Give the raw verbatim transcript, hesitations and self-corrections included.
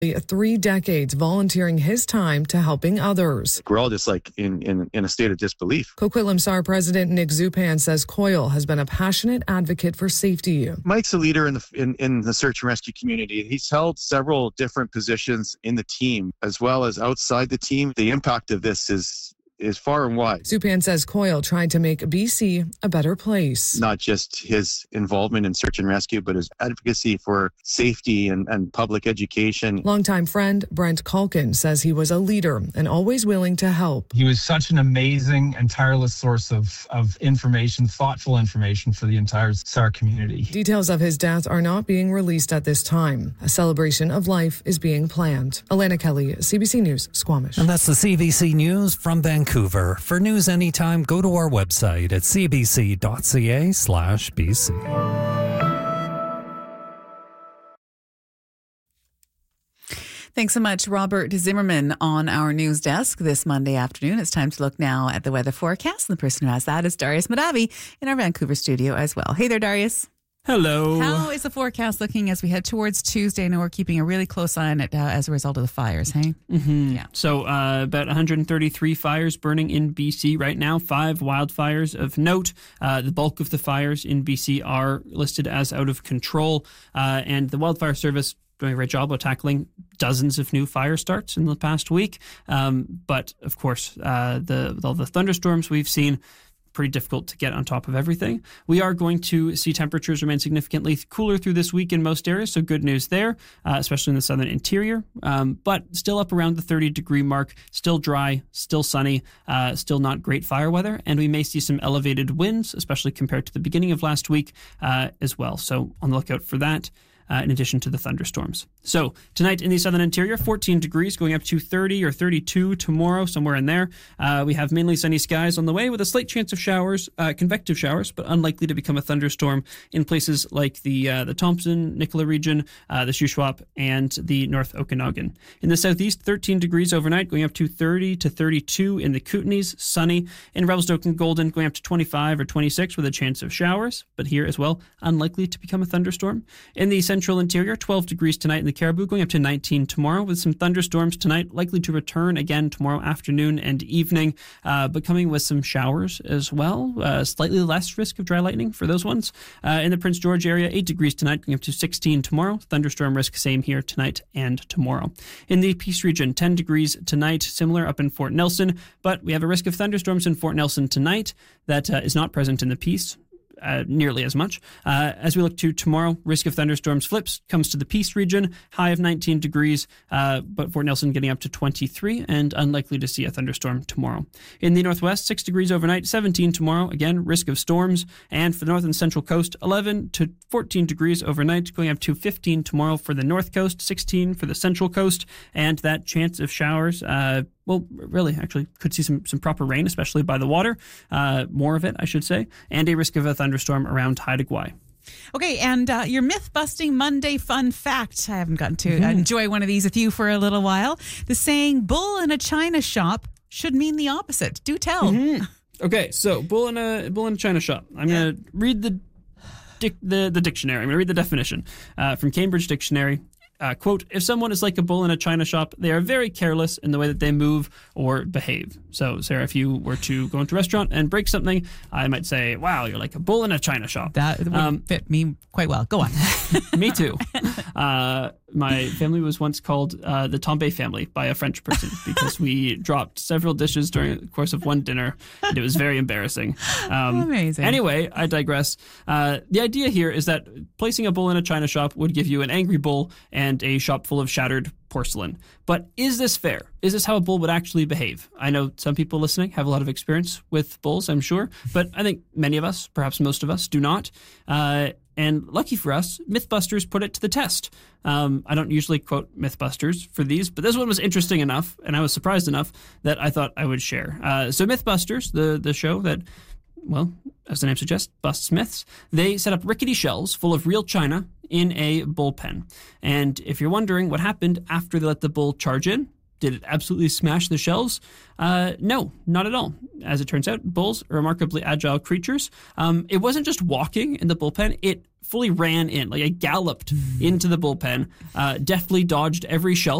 Three decades volunteering his time to helping others. We're all just like in, in, in a state of disbelief. Coquitlam S A R President Nick Zupan says Coyle has been a passionate advocate for safety. Mike's a leader in the in, in the search and rescue community. He's held several different positions in the team as well as outside the team. The impact of this is is far and wide. Zupan says Coyle tried to make B C a better place. Not just his involvement in search and rescue, but his advocacy for safety and, and public education. Longtime friend Brent Culkin says he was a leader and always willing to help. He was such an amazing and tireless source of, of information, thoughtful information for the entire S A R community. Details of his death are not being released at this time. A celebration of life is being planned. Alana Kelly, C B C News, Squamish. And that's the C B C News from Vancouver. For news anytime, go to our website at c b c dot c a slash b c. Thanks so much, Robert Zimmerman, on our news desk this Monday afternoon. It's time to look now at the weather forecast. And the person who has that is Darius Madavi in our Vancouver studio as well. Hey there, Darius. Hello. How is the forecast looking as we head towards Tuesday? I know we're keeping a really close eye on it uh, as a result of the fires, hey? Mm-hmm. Yeah. So uh, about one hundred thirty-three fires burning in B C right now, five wildfires of note. Uh, the bulk of the fires in B C are listed as out of control, uh, and the Wildfire Service doing a great job of tackling dozens of new fire starts in the past week. Um, but, of course, uh, the with all the thunderstorms we've seen, pretty difficult to get on top of everything. We are going to see temperatures remain significantly cooler through this week in most areas, so good news there, uh, especially in the southern interior, um, but still up around the thirty degree mark, still dry, still sunny, uh, still not great fire weather, and we may see some elevated winds, especially compared to the beginning of last week uh, as well, so on the lookout for that. Uh, in addition to the thunderstorms. So tonight in the southern interior, fourteen degrees, going up to thirty or thirty-two tomorrow, somewhere in there. Uh, we have mainly sunny skies on the way with a slight chance of showers, uh, convective showers, but unlikely to become a thunderstorm in places like the uh, the Thompson, Nicola region, uh, the Shuswap, and the North Okanagan. In the southeast, thirteen degrees overnight, going up to thirty to thirty-two in the Kootenays, sunny. In Revelstoke and Golden, going up to twenty-five or twenty-six with a chance of showers, but here as well, unlikely to become a thunderstorm. In the central Central interior, twelve degrees tonight in the Caribou, going up to nineteen tomorrow with some thunderstorms tonight, likely to return again tomorrow afternoon and evening, uh, but coming with some showers as well. Uh, slightly less risk of dry lightning for those ones. Uh, in the Prince George area, eight degrees tonight, going up to sixteen tomorrow. Thunderstorm risk same here tonight and tomorrow. In the Peace region, ten degrees tonight, similar up in Fort Nelson, but we have a risk of thunderstorms in Fort Nelson tonight that uh, is not present in the Peace. Uh, nearly as much. Uh, as we look to tomorrow, risk of thunderstorms flips, comes to the Peace region, high of nineteen degrees, uh, but Fort Nelson getting up to twenty-three and unlikely to see a thunderstorm tomorrow. In the northwest, six degrees overnight, seventeen tomorrow, again, risk of storms, and for the north and central coast, eleven to fourteen degrees overnight, going up to fifteen tomorrow for the north coast, sixteen for the central coast, and that chance of showers, uh, well, really, actually, could see some, some proper rain, especially by the water, uh, more of it, I should say, and a risk of a thunderstorm around Haida Gwaii. Okay, and uh, your myth-busting Monday fun fact. I haven't gotten to mm-hmm. enjoy one of these with you for a little while. The saying, bull in a china shop, should mean the opposite. Do tell. Mm-hmm. Okay, so bull in a bull in a china shop. I'm yeah. going to read the, dic- the, the dictionary. I'm going to read the definition uh, from Cambridge Dictionary. Uh, quote, if someone is like a bull in a china shop, they are very careless in the way that they move or behave. So, Sarah, if you were to go into a restaurant and break something, I might say, wow, you're like a bull in a china shop. That would um, fit me quite well. Go on. Me too. Uh, my family was once called uh, the Tombe family by a French person because we dropped several dishes during the course of one dinner, and it was very embarrassing. Um, Amazing. Anyway, I digress. Uh, the idea here is that placing a bull in a china shop would give you an angry bull and a shop full of shattered porcelain. But is this fair? Is this how a bull would actually behave? I know some people listening have a lot of experience with bulls, I'm sure, but I think many of us, perhaps most of us, do not. Uh, and lucky for us, Mythbusters put it to the test. Um, I don't usually quote Mythbusters for these, but this one was interesting enough, and I was surprised enough that I thought I would share. Uh, so Mythbusters, the, the show that, well, as the name suggests, busts myths, they set up rickety shelves full of real china in a bullpen. And if you're wondering what happened after they let the bull charge in, Did it absolutely smash the shelves? Uh, no, not at all. As it turns out, bulls are remarkably agile creatures. Um, it wasn't just walking in the bullpen. It fully ran in, like it galloped into the bullpen, uh, deftly dodged every shelf